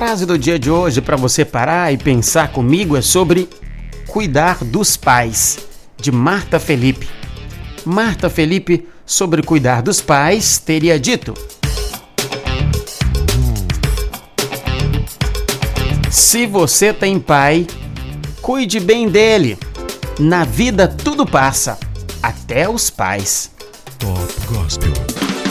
frase do dia de hoje para você parar e pensar comigo é sobre cuidar dos pais, de Marta Felipe. Marta Felipe, sobre cuidar dos pais, teria dito: se você tem pai, cuide bem dele. Na vida tudo passa, até os pais. Top Gospel.